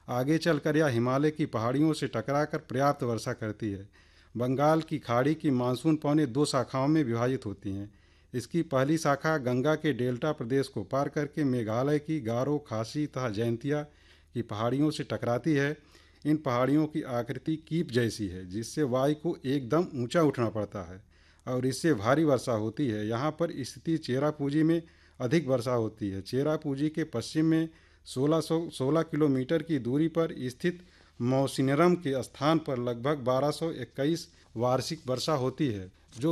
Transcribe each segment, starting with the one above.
आगे चलकर यह हिमालय की पहाड़ियों से टकराकर पर्याप्त वर्षा करती है। बंगाल की खाड़ी की मानसून पौने 2 शाखाओं में विभाजित होती हैं। इसकी पहली शाखा गंगा के डेल्टा प्रदेश को पार करके मेघालय की गारो, खासी तथा जैंतिया की पहाड़ियों से टकराती है। इन पहाड़ियों की आकृति कीप जैसी है, जिससे वायु को एकदम ऊंचा उठना पड़ता है और इससे भारी वर्षा होती है। यहाँ पर स्थिति चेरापूंजी में अधिक वर्षा होती है। चेरापूंजी के पश्चिम में 1616 किलोमीटर की दूरी पर स्थित मौसिनरम के स्थान पर लगभग 1221 वार्षिक वर्षा होती है, जो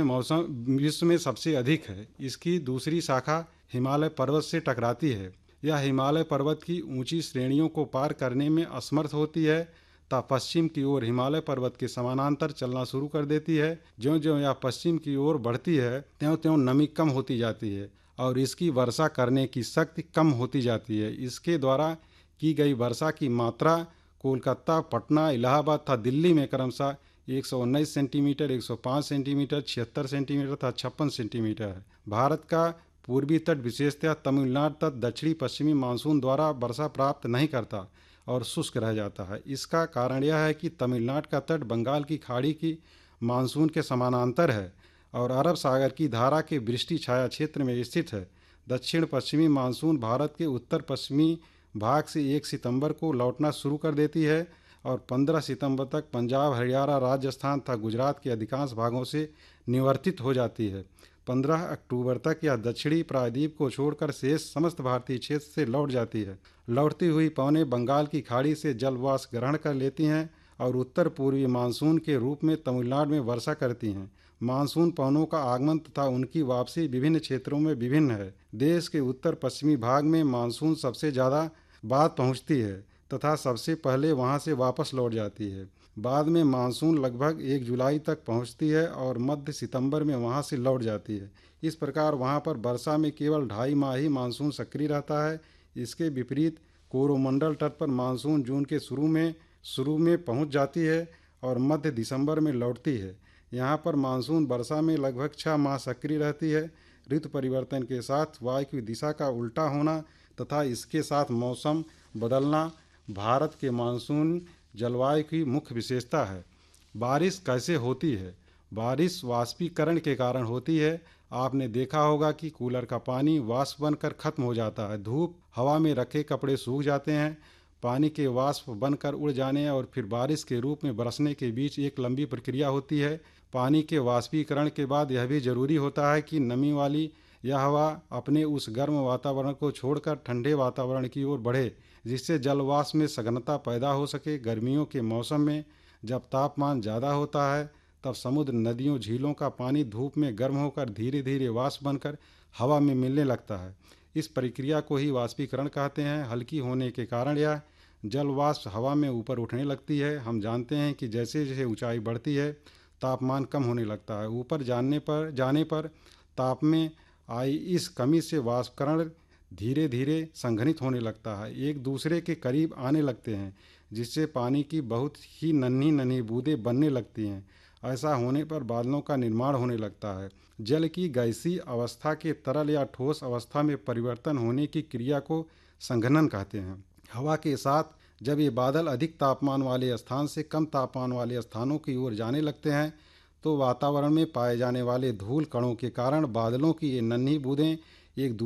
विश्व में सबसे अधिक है। इसकी दूसरी शाखा हिमालय पर्वत से टकराती है। यह हिमालय पर्वत की ऊंची श्रेणियों को पार करने में असमर्थ होती है तथा पश्चिम की ओर हिमालय पर्वत के समानांतर चलना शुरू कर देती है। ज्यों-ज्यों यह पश्चिम की ओर बढ़ती है, त्यों-त्यों नमी कम होती जाती है और इसकी वर्षा करने की शक्ति कम होती जाती है। इसके द्वारा की गई वर्षा की मात्रा कोलकाता, पटना, इलाहाबाद तथा दिल्ली में क्रमशः 119 सेंटीमीटर, 105 सेंटीमीटर, 76 सेंटीमीटर तथा 56 सेंटीमीटर है। भारत का पूर्वी तट विशेषतः तमिलनाडु तट दक्षिणी पश्चिमी मानसून द्वारा वर्षा प्राप्त नहीं करता और शुष्क रह जाता है। इसका कारण यह है कि तमिलनाडु का तट बंगाल की खाड़ी की मानसून के समानांतर है और अरब सागर की धारा के वृष्टि छाया क्षेत्र में स्थित है। दक्षिण पश्चिमी मानसून भारत के उत्तर पश्चिमी भाग से 1 सितंबर को लौटना शुरू कर देती है और 15 सितंबर तक पंजाब, हरियाणा, राजस्थान तथा गुजरात के अधिकांश भागों से निवर्तित हो जाती है। 15 अक्टूबर तक यह दक्षिणी प्रायद्वीप को छोड़कर शेष समस्त भारतीय क्षेत्र से लौट जाती है। लौटती हुई पवनें बंगाल की खाड़ी से जलवाष्प ग्रहण कर लेती हैं और उत्तर पूर्वी मानसून के रूप में तमिलनाडु में वर्षा करती हैं। मानसून पवनों का आगमन तथा उनकी वापसी विभिन्न क्षेत्रों में विभिन्न है। देश के उत्तर पश्चिमी भाग में मानसून सबसे ज़्यादा बाद पहुंचती है तथा सबसे पहले वहां से वापस लौट जाती है। बाद में मानसून लगभग 1 जुलाई तक पहुंचती है और मध्य सितंबर में वहां से लौट जाती है। इस प्रकार वहां पर वर्षा में केवल 2.5 माह ही मानसून सक्रिय रहता है। इसके विपरीत कोरोमंडल तट पर मानसून जून के शुरू में पहुंच जाती है और मध्य दिसंबर में लौटती है। यहाँ पर मानसून वर्षा में लगभग 6 माह सक्रिय रहती है। ऋतु परिवर्तन के साथ वायु की दिशा का उल्टा होना तथा इसके साथ मौसम बदलना भारत के मानसून जलवायु की मुख्य विशेषता है। बारिश कैसे होती है? बारिश वाष्पीकरण के कारण होती है। आपने देखा होगा कि कूलर का पानी वाष्प बनकर खत्म हो जाता है। धूप, हवा में रखे कपड़े सूख जाते हैं। पानी के वाष्प बनकर उड़ जाने और फिर बारिश के रूप में बरसने के बीच एक लंबी प्रक्रिया होती है। पानी के वाष्पीकरण के बाद यह भी जरूरी होता है कि नमी वाली यह हवा अपने उस गर्म वातावरण को छोड़कर ठंडे वातावरण की ओर बढ़े, जिससे जलवाष्प में सघनता पैदा हो सके। गर्मियों के मौसम में जब तापमान ज़्यादा होता है, तब समुद्र, नदियों, झीलों का पानी धूप में गर्म होकर धीरे धीरे वाष्प बनकर हवा में मिलने लगता है। इस प्रक्रिया को ही वाष्पीकरण कहते हैं। हल्की होने के कारण यह जल वाष्प हवा में ऊपर उठने लगती है। हम जानते हैं कि जैसे जैसे ऊंचाई बढ़ती है, तापमान कम होने लगता है। ऊपर जाने पर ताप में आई इस कमी से वाष्पकरण धीरे धीरे संघनित होने लगता है, एक दूसरे के करीब आने लगते हैं, जिससे पानी की बहुत ही नन्ही नन्ही बूंदें बनने लगती हैं। ऐसा होने पर बादलों का निर्माण होने लगता है। जल की गैसीय अवस्था के तरल या ठोस अवस्था में परिवर्तन होने की क्रिया को संघनन कहते हैं। हवा के साथ जब ये बादल अधिक तापमान वाले स्थान से कम तापमान वाले स्थानों की ओर जाने लगते हैं, तो वातावरण में पाए जाने वाले धूल कणों के कारण बादलों की ये नन्ही बूंदें एक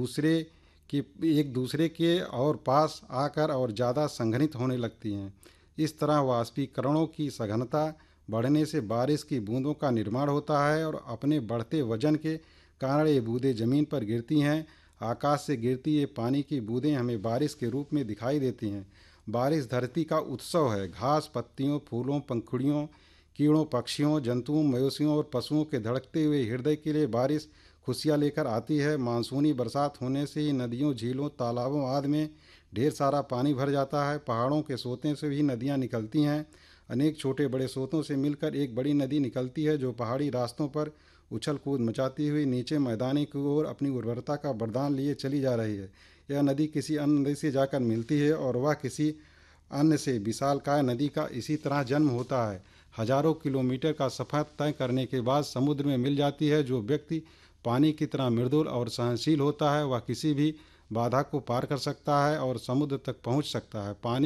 दूसरे के और पास आकर और ज़्यादा संघनित होने लगती हैं। इस तरह वाष्पीकरणों की सघनता बढ़ने से बारिश की बूंदों का निर्माण होता है और अपने बढ़ते वजन के कारण ये बूंदें ज़मीन पर गिरती हैं। आकाश से गिरती ये पानी की बूंदें हमें बारिश के रूप में दिखाई देती हैं। बारिश धरती का उत्सव है। घास, पत्तियों, फूलों, पंखुड़ियों, कीड़ों, पक्षियों, जंतुओं, मवेशियों और पशुओं के धड़कते हुए हृदय के लिए बारिश खुशियाँ लेकर आती है। मानसूनी बरसात होने से ही नदियों, झीलों, तालाबों आदि में ढेर सारा पानी भर जाता है। पहाड़ों के सोते से भी नदियाँ निकलती हैं। अनेक छोटे बड़े सोतों से मिलकर एक बड़ी नदी निकलती है, जो पहाड़ी रास्तों पर उछल कूद मचाती हुई नीचे मैदानी की ओर अपनी उर्वरता का वरदान लिए चली जा रही है। यह नदी किसी अन्य नदी से जाकर मिलती है और वह किसी अन्य से विशालकाय नदी का इसी तरह जन्म होता है। हजारों किलोमीटर का सफ़र तय करने के बाद समुद्र में मिल जाती है। जो व्यक्ति पानी की तरह मृदुल और सहनशील होता है, वह किसी भी बाधा को पार कर सकता है और समुद्र तक पहुंच सकता है। पानी